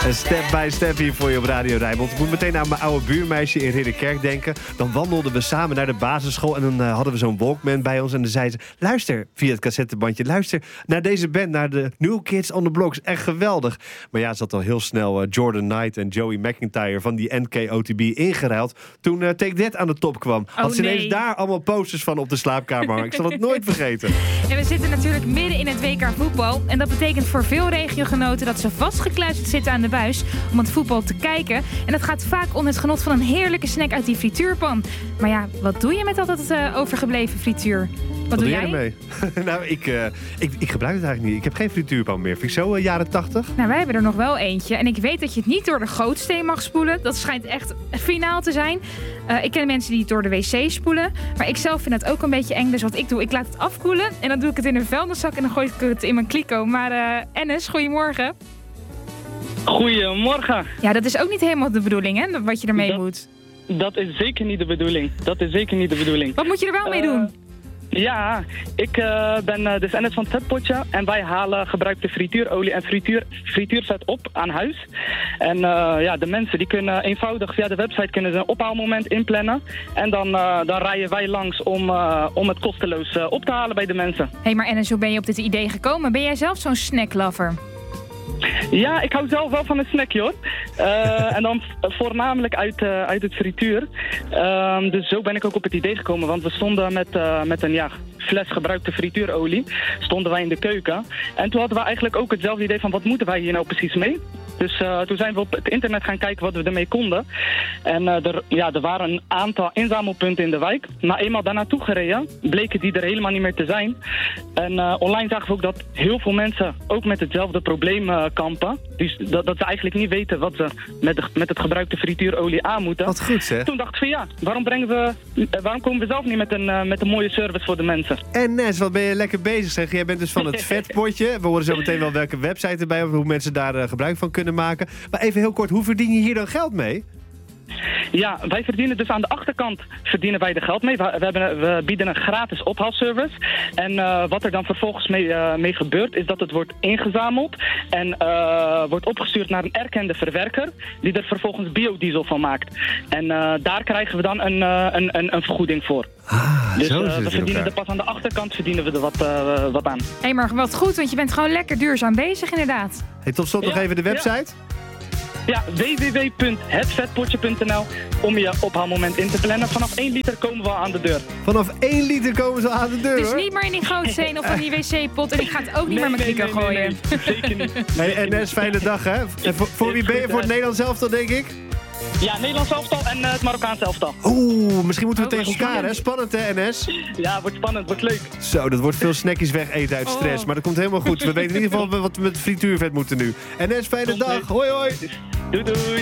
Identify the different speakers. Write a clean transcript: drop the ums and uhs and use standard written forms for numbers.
Speaker 1: En step by step hier voor je op Radio Rijnmond. Ik moet meteen aan mijn oude buurmeisje in Ridderkerk denken. Dan wandelden we samen naar de basisschool en dan hadden we zo'n Walkman bij ons. En dan zei ze, luister via het cassettebandje, luister naar deze band, naar de New Kids on the Block. Echt geweldig. Maar ja, ze had al heel snel Jordan Knight en Joey McIntyre van die NKOTB ingeruild. Toen Take That aan de top kwam. Had ze ineens daar allemaal posters van op de slaapkamer hangen. Ik zal het nooit vergeten.
Speaker 2: En we zitten natuurlijk midden in het WK voetbal. En dat betekent voor veel regiogenoten dat ze vastgekluisterd zitten aan de buis om het voetbal te kijken. En dat gaat vaak om het genot van een heerlijke snack uit die frituurpan. Maar ja, wat doe je met al dat overgebleven frituur? Wat doe jij
Speaker 1: ermee? Nou, ik gebruik het eigenlijk niet. Ik heb geen frituurpan meer. Vind ik zo jaren 80?
Speaker 2: Nou, wij hebben er nog wel eentje. En ik weet dat je het niet door de gootsteen mag spoelen. Dat schijnt echt finaal te zijn. Ik ken mensen die het door de wc spoelen. Maar ik zelf vind het ook een beetje eng. Dus wat ik doe, ik laat het afkoelen. En dan doe ik het in een vuilniszak en dan gooi ik het in mijn kliko. Maar Enes, goedemorgen.
Speaker 3: Goedemorgen.
Speaker 2: Ja, dat is ook niet helemaal de bedoeling, hè? Wat je ermee moet.
Speaker 3: Dat is zeker niet de bedoeling.
Speaker 2: Wat moet je er wel mee doen?
Speaker 3: Ja, ik ben dus Enes van het Vetpotje en wij halen gebruikte frituurolie en frituurvet op aan huis. En de mensen die kunnen eenvoudig via de website kunnen ze een ophaalmoment inplannen. En dan rijden wij langs om het kosteloos op te halen bij de mensen.
Speaker 2: Hé, maar Enes, hoe ben je op dit idee gekomen? Ben jij zelf zo'n snacklover?
Speaker 3: Ja, ik hou zelf wel van een snackje hoor. En dan voornamelijk uit het frituur. Dus zo ben ik ook op het idee gekomen. Want we stonden met een fles gebruikte frituurolie. Stonden wij in de keuken. En toen hadden we eigenlijk ook hetzelfde idee van wat moeten wij hier nou precies mee? Dus toen zijn we op het internet gaan kijken wat we ermee konden. En er waren een aantal inzamelpunten in de wijk. Maar eenmaal daar naartoe gereden, bleken die er helemaal niet meer te zijn. En online zagen we ook dat heel veel mensen ook met hetzelfde probleem kampen. Dus dat ze eigenlijk niet weten wat ze met het gebruikte frituurolie aan moeten.
Speaker 1: Wat goed zeg.
Speaker 3: Toen dachten we waarom komen we zelf niet met een mooie service voor de mensen?
Speaker 1: En Nes, wat ben je lekker bezig zeg. Jij bent dus van het Vetpotje. We horen zo meteen wel welke website erbij hebben, hoe mensen daar gebruik van kunnen maken. Maar even heel kort, hoe verdien je hier dan geld mee?
Speaker 3: Ja, wij verdienen dus aan de achterkant verdienen wij er geld mee. We bieden een gratis ophaalservice. En wat er dan vervolgens mee gebeurt, is dat het wordt ingezameld en wordt opgestuurd naar een erkende verwerker, die er vervolgens biodiesel van maakt. En daar krijgen we dan een vergoeding voor. Dus we verdienen er pas aan de achterkant verdienen we er wat aan.
Speaker 2: Hé, maar wat goed, want je bent gewoon lekker duurzaam bezig inderdaad.
Speaker 1: Hey, tot slot nog even de website.
Speaker 3: Ja, www.hetvetpotje.nl om je ophaalmoment in te plannen. Vanaf 1 liter komen we al aan de deur.
Speaker 1: Vanaf 1 liter komen ze al aan de deur,
Speaker 2: Dus
Speaker 1: hoor.
Speaker 2: niet meer in die gootsteen of in die wc-pot. En ik ga het ook niet meer mijn kliko gooien.
Speaker 3: Nee, zeker niet.
Speaker 1: Hey, NS, fijne dag, hè? En voor wie ben je? Voor het Nederlands elftal, denk ik?
Speaker 3: Ja, Nederlands elftal en het Marokkaans elftal.
Speaker 1: Misschien moeten we tegen elkaar, hè? Spannend, hè, NS?
Speaker 3: Ja, wordt spannend, wordt leuk.
Speaker 1: Zo, dat wordt veel snackjes weg eten uit stress. Maar dat komt helemaal goed. We weten in ieder geval wat we met frituurvet moeten nu. NS, fijne dag. Hoi, hoi.
Speaker 3: Doei, doei.